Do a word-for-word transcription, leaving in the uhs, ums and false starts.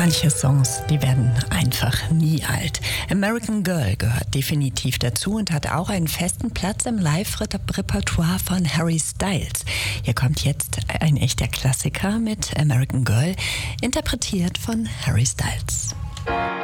Manche Songs, die werden einfach nie alt. American Girl gehört definitiv dazu und hat auch einen festen Platz im Live-Repertoire von Harry Styles. Hier kommt jetzt ein echter Klassiker mit American Girl, interpretiert von Harry Styles.